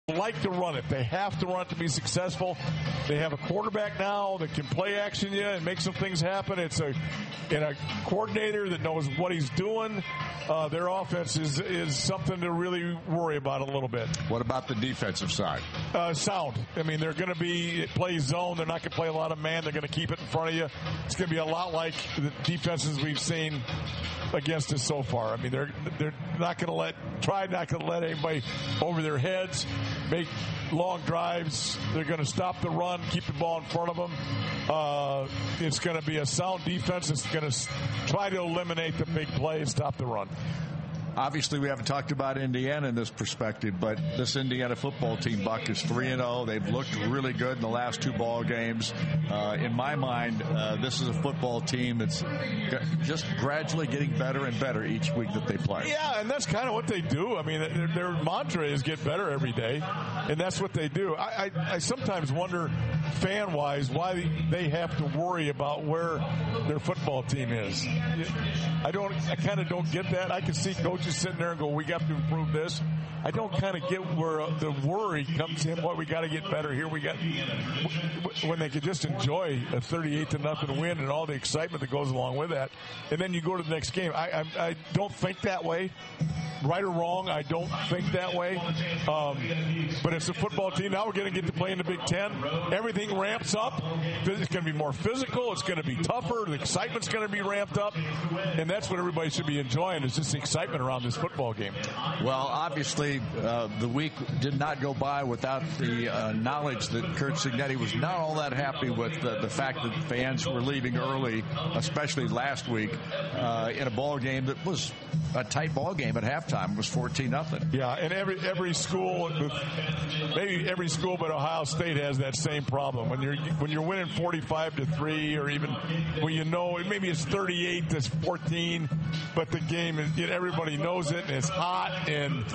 like to run it. They have to run it to be successful. They have a quarterback now that can play action you and make some things happen. It's a coordinator that knows what he's doing. Their offense is something to really worry about a little bit. What about the defensive side? Sound. I mean, they're going to play zone. They're not going to play a lot of man. They're going to keep it in front of you. It's going to be a lot like the defenses we've seen against us so far. I mean, they're not going to try not to let anybody over their heads, make long drives. They're going to stop the run, keep the ball in front of them. It's going to be a sound defense. It's going to try to eliminate the big play and stop the run. Obviously, we haven't talked about Indiana in this perspective, but this Indiana football team, Buck, is 3-0. They've looked really good in the last two ball games. In my mind, this is a football team that's just gradually getting better and better each week that they play. Yeah, and that's kind of what they do. I mean, their mantra is get better every day, and that's what they do. I sometimes wonder, fan-wise, why they have to worry about where their football team is. I kind of don't get that. I can see coaches sitting there and go, we got to improve this. I don't kind of get where the worry comes in. What we got to get better here. When they could just enjoy a 38-0 win and all the excitement that goes along with that, and then you go to the next game. I don't think that way. Right or wrong, I don't think that way. But it's a football team. Now we're going to get to play in the Big Ten. Everything ramps up. It's going to be more physical. It's going to be tougher. The excitement's going to be ramped up. And that's what everybody should be enjoying, is just the excitement around this football game. Well, obviously, the week did not go by without the knowledge that Curt Cignetti was not all that happy with the fact that fans were leaving early, especially last week, in a ball game that was a tight ball game at halftime. It was 14-0. Yeah, and every school, maybe every school but Ohio State has that same problem. When you're winning 45-3, or even when maybe it's 38-14, but the game is, everybody knows it and it's hot, and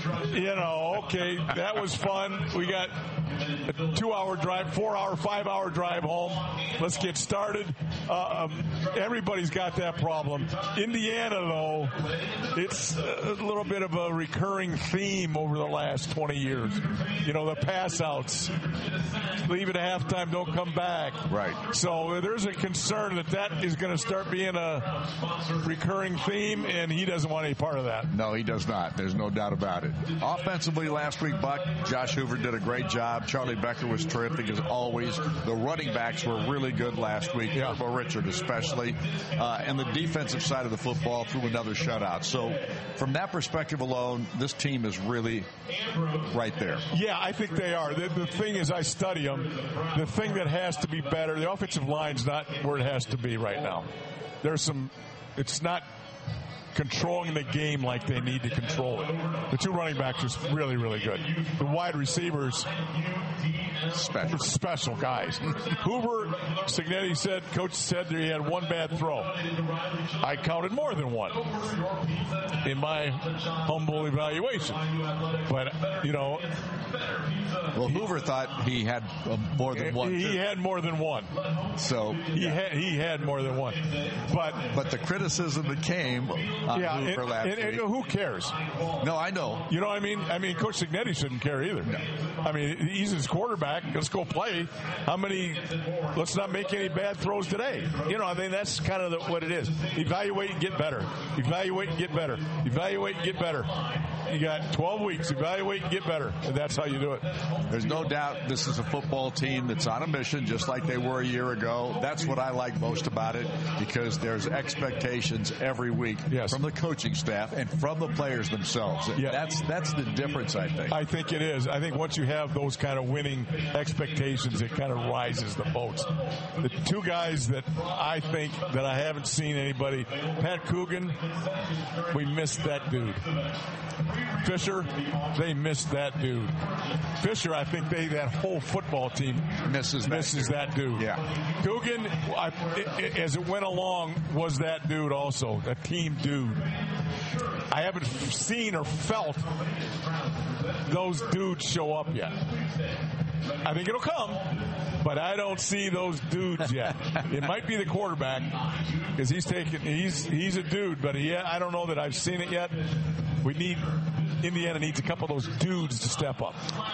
okay, that was fun. We got a 2-hour drive, 4-hour, 5-hour drive home. Let's get started. Everybody's got that problem. Indiana, though, it's a little bit of a recurring theme over the last 20 years. The pass outs, leave it at halftime, don't come back. Right. So there's a concern that is going to start being a recurring theme, and he doesn't want any part of that. No, he does not. There's no doubt about it. Offensively last week, Buck, Josh Hoover did a great job. Charlie Becker was terrific as always. The running backs were really good last week. Yeah. Herbo Richard especially. And the defensive side of the football threw another shutout. So from that perspective alone, this team is really right there. Yeah, I think they are. The thing is, I study them. The thing that has to be better, the offensive line's not where it has to be right now. It's not controlling the game like they need to control it. The two running backs are really, really good. The wide receivers, special guys. Hoover, Cignetti coach said that he had one bad throw. I counted more than one in my humble evaluation. But, well, Hoover thought he had more than one. He had more than one. So he had more than one. But the criticism that came on Hoover last week. Who cares? No, I know. You know what I mean? I mean, Coach Cignetti shouldn't care either. No. I mean, he's his quarterback. Let's go play. Let's not make any bad throws today. That's kind of what it is. Evaluate and get better. Evaluate and get better. Evaluate and get better. You got 12 weeks. Evaluate and get better. And that's how you do it. There's no doubt this is a football team that's on a mission, just like they were a year ago. That's what I like most about it, because there's expectations every week from the coaching staff and from the players themselves. Yeah. That's the difference, I think. I think it is. I think once you have those kind of winning expectations, it kind of rises the boats. The two guys that I think that I haven't seen anybody, Pat Coogan, we missed that dude. Fisher, they missed that dude. Fisher, I think that whole football team misses that dude. Yeah. Coogan, as it went along, was that dude also, a team dude. I haven't seen or felt those dudes show up yet. I think it'll come, but I don't see those dudes yet. It might be the quarterback, because he's a dude, but I don't know that I've seen it yet. Indiana needs a couple of those dudes to step up.